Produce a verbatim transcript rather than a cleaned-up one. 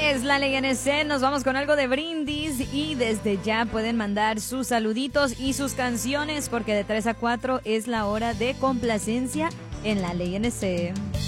Es la ley N C, nos vamos con algo de brindis y desde ya pueden mandar sus saluditos y sus canciones porque de tres a cuatro es la hora de complacencia en la ley N C.